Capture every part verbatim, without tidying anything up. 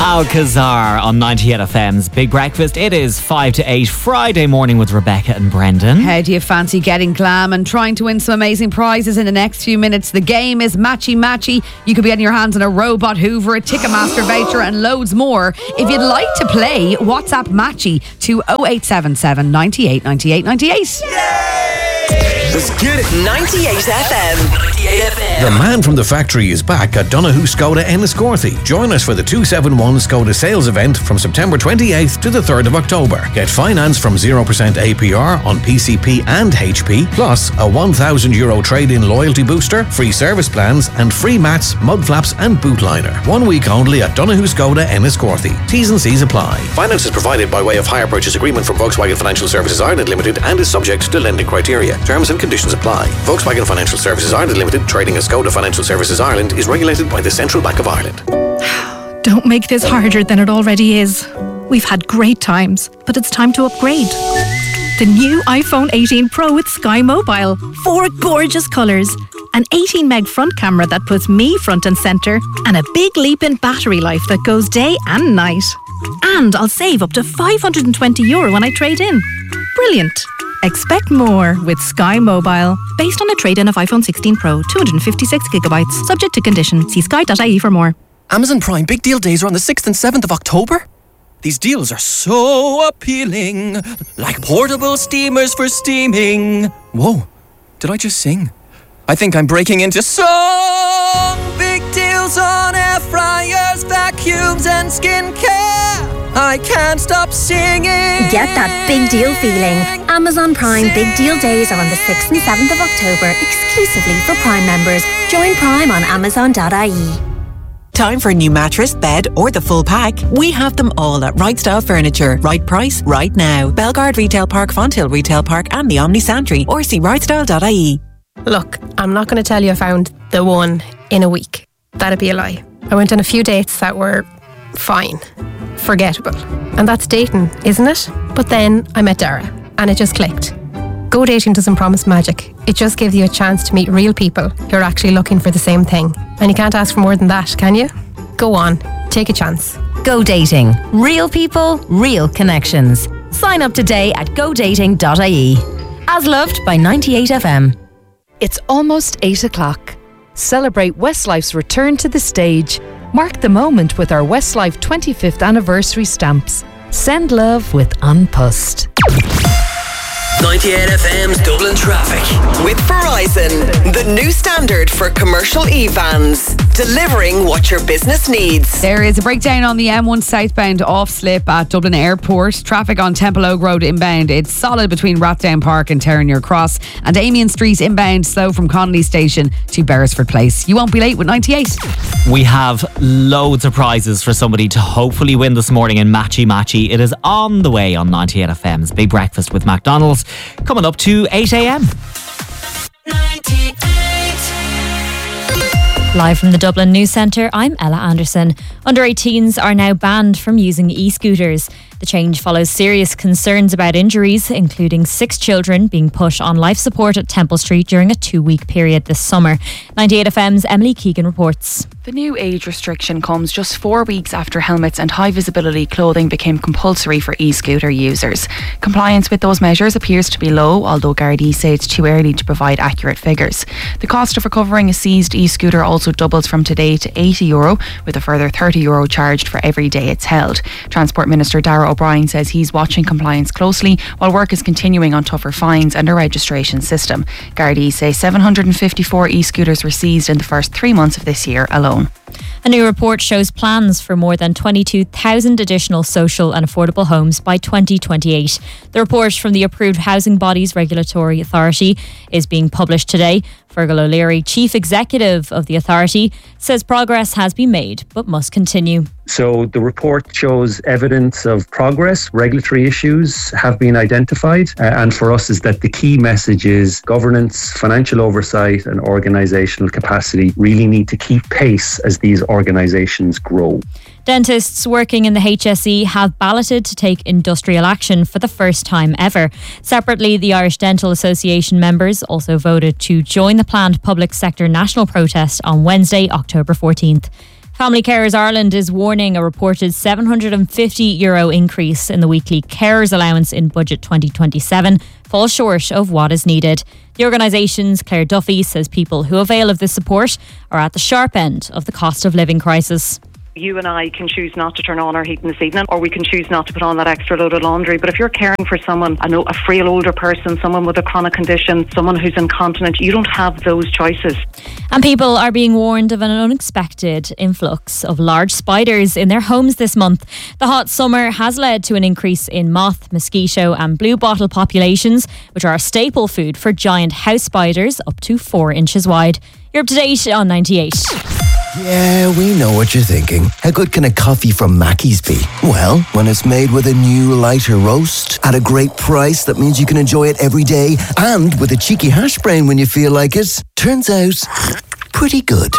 Alcazar on ninety-eight F M's Big Breakfast. It is five to eight Friday morning with Rebecca and Brendan. How do you fancy getting glam and trying to win some amazing prizes in the next few minutes? The game is matchy matchy. You could be getting your hands on a robot Hoover, a Ticketmaster voucher and loads more. If you'd like to play, WhatsApp Matchy to oh eight seven seven, ninety-eight, ninety-eight, ninety-eight. Let's get it. ninety-eight F M. ninety-eight F M. The man from the factory is back at Donoghue Skoda Enniscorthy. Join us for the two seventy-one Skoda sales event from September twenty-eighth to the third of October. Get finance from zero percent A P R on P C P and H P, plus a one thousand euro trade-in loyalty booster, free service plans, and free mats, mud flaps, and boot liner. One week only at Donoghue Skoda Enniscorthy. T's and C's apply. Finance is provided by way of hire purchase agreement from Volkswagen Financial Services Ireland Limited and is subject to lending criteria. Terms and conditions apply. Volkswagen Financial Services Ireland Limited, trading as Skoda Financial Services Ireland, is regulated by the Central Bank of Ireland. Don't make this harder than it already is. We've had great times, but it's time to upgrade. The new iPhone eighteen Pro with Sky Mobile. Four gorgeous colours. An eighteen meg front camera that puts me front and centre. And a big leap in battery life that goes day and night. And I'll save up to five hundred twenty euro when I trade in. Brilliant. Expect more with Sky Mobile. Based on a trade-in of iPhone sixteen Pro, two hundred fifty-six gigabytes. Subject to condition. See sky dot I E for more. Amazon Prime Big Deal Days are on the sixth and seventh of October. These deals are so appealing. Like portable steamers for steaming. Whoa, did I just sing? I think I'm breaking into song. Big deals on air fryers, vacuums and skincare. I can't stop singing. Get that big deal feeling. Amazon Prime Big Deal Days are on the sixth and seventh of October, exclusively for Prime members. Join Prime on amazon dot I E. Time for a new mattress, bed or the full pack? We have them all at Right Style Furniture. Right price, right now. Belgard Retail Park, Fonthill Retail Park and the Omni Santry, or see right style dot I E. Look, I'm not going to tell you I found the one in a week. That'd be a lie. I went on a few dates that were fine, forgettable. And that's dating, isn't it? But then I met Dara and it just clicked. Go dating doesn't promise magic. It just gives you a chance to meet real people who are actually looking for the same thing. And you can't ask for more than that, can you? Go on, take a chance. Go dating. Real people, real connections. Sign up today at go dating dot I E. As loved by ninety-eight F M. It's almost eight o'clock. Celebrate Westlife's return to the stage. Mark the moment with our Westlife twenty-fifth anniversary stamps. Send love with Unpussed. ninety-eight F M's Dublin Traffic. With Verizon, the new standard for commercial e-vans. Delivering what your business needs. There is a breakdown on the M one southbound off slip at Dublin Airport. Traffic on Temple Oak Road inbound. It's solid between Rathdown Park and Terranure Cross. And Amiens Street inbound slow from Connolly Station to Beresford Place. You won't be late with ninety-eight. We have loads of prizes for somebody to hopefully win this morning in Matchy Matchy. It is on the way on ninety-eight F M's Big Breakfast with McDonald's. Coming up to eight a m. Live from the Dublin News Centre, I'm Ella Anderson. Under eighteens are now banned from using e-scooters. The change follows serious concerns about injuries, including six children being put on life support at Temple Street during a two-week period this summer. ninety-eight F M's Emily Keegan reports. The new age restriction comes just four weeks after helmets and high-visibility clothing became compulsory for e-scooter users. Compliance with those measures appears to be low, although Gardaí say it's too early to provide accurate figures. The cost of recovering a seized e-scooter also doubles from today to eighty euro, with a further thirty euro charged for every day it's held. Transport Minister Darragh O'Brien says he's watching compliance closely, while work is continuing on tougher fines and a registration system. Gardaí say seven hundred fifty-four e-scooters were seized in the first three months of this year alone. A new report shows plans for more than twenty-two thousand additional social and affordable homes by twenty twenty-eight. The report from the approved Housing Bodies Regulatory Authority is being published today. Fergal O'Leary, Chief Executive of the authority, says progress has been made but must continue. So the report shows evidence of progress. Regulatory issues have been identified. Uh, and for us is that the key message is governance, financial oversight and organisational capacity really need to keep pace as these organisations grow. Dentists working in the H S E have balloted to take industrial action for the first time ever. Separately, the Irish Dental Association members also voted to join the planned public sector national protest on Wednesday, October fourteenth. Family Carers Ireland is warning a reported seven hundred fifty euro increase in the weekly carers allowance in budget twenty twenty-seven falls short of what is needed. The organisation's Claire Duffy says people who avail of this support are at the sharp end of the cost of living crisis. You and I can choose not to turn on our heating this evening, or we can choose not to put on that extra load of laundry. But if you're caring for someone, I know a frail older person, someone with a chronic condition, someone who's incontinent, you don't have those choices. And people are being warned of an unexpected influx of large spiders in their homes this month. The hot summer has led to an increase in moth, mosquito and bluebottle populations, which are a staple food for giant house spiders up to four inches wide. You're up to date on ninety-eight. Yeah, we know what you're thinking. How good can a coffee from Mackey's be? Well, when it's made with a new lighter roast at a great price that means you can enjoy it every day, and with a cheeky hash brown when you feel like it, turns out pretty good.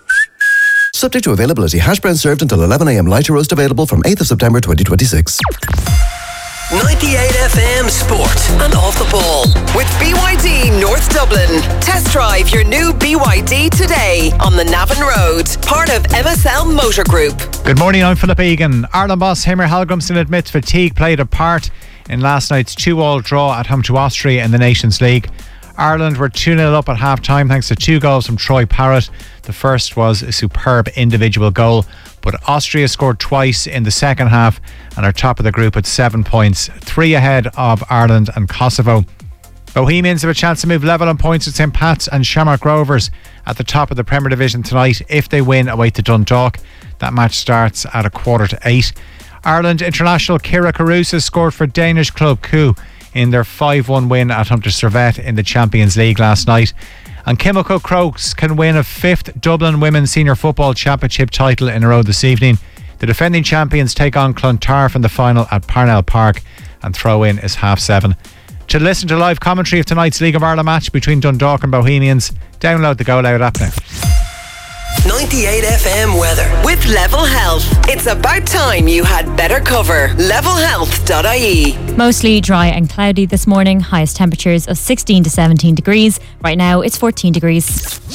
Subject to availability. Hash brown served until eleven a.m. Lighter roast available from eighth of September twenty twenty-six. ninety-eight F M Sport and Off the Ball with B Y D North Dublin. Test drive your new B Y D today on the Navan Road, part of M S L Motor Group. Good morning, I'm Philip Egan. Ireland boss Heimir Hallgrímsson admits fatigue played a part in last night's two all draw at home to Austria in the Nations League. Ireland were two nil up at half time thanks to two goals from Troy Parrott. The first was a superb individual goal, but Austria scored twice in the second half and are top of the group at seven points, three ahead of Ireland and Kosovo. Bohemians have a chance to move level on points with Saint Pat's and Shamrock Rovers at the top of the Premier Division tonight if they win away to Dundalk. That match starts at a quarter to eight. Ireland international Kira Carusa scored for Danish club Coup in their five one win at home to Servette in the Champions League last night. And Kimmelcoe Crokes can win a fifth Dublin Women's Senior Football Championship title in a row this evening. The defending champions take on Clontarf in the final at Parnell Park, and throw-in is half seven. To listen to live commentary of tonight's League of Ireland match between Dundalk and Bohemians, download the Go Loud app now. ninety-eight F M weather with Level Health. It's about time you had better cover. level health dot I E. Mostly dry and cloudy this morning. Highest temperatures of sixteen to seventeen degrees. Right now it's fourteen degrees.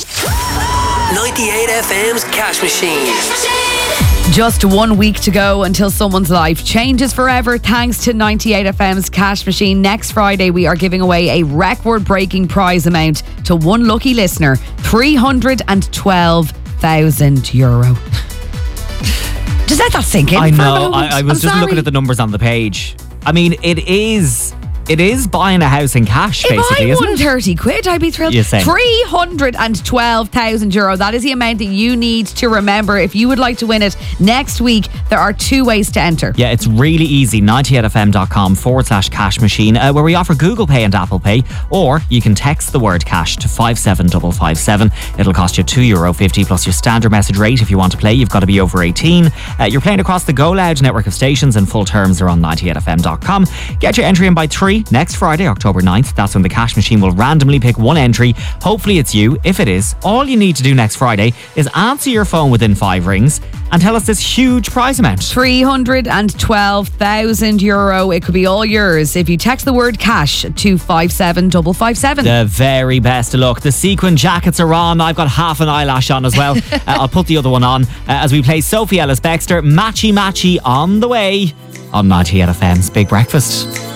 ninety-eight F M's Cash Machine. Just one week to go until someone's life changes forever thanks to ninety-eight F M's Cash Machine. Next Friday we are giving away a record-breaking prize amount to one lucky listener. three hundred twelve thousand euro. Just let that sink in. I for a know. moment. I, I was I'm just sorry. looking at the numbers on the page. I mean, it is it is buying a house in cash, If basically, I isn't won it? thirty quid, I'd be thrilled. You're saying. three hundred twelve thousand euro. That is the amount that you need to remember. If you would like to win it next week, there are two ways to enter. Yeah, it's really easy. ninety-eight F M dot com forward slash cash machine, uh, where we offer Google Pay and Apple Pay, or you can text the word cash to five seven five five seven. It'll cost you two euro fifty plus your standard message rate. If you want to play, you've got to be over eighteen. Uh, you're playing across the Go Loud network of stations, and full terms are on ninety-eight F M dot com. Get your entry in by three next Friday, October ninth. That's when the cash machine will randomly pick one entry. Hopefully it's you. If it is, all you need to do next Friday is answer your phone within five rings and tell us this huge prize amount. three hundred twelve thousand euro. It could be all yours if you text the word cash to five seven five five seven. The very best of luck. The sequin jackets are on. I've got half an eyelash on as well. uh, I'll put the other one on uh, as we play Sophie Ellis Bextor. Matchy Matchy on the way on ninety-eight F M's Big Breakfast.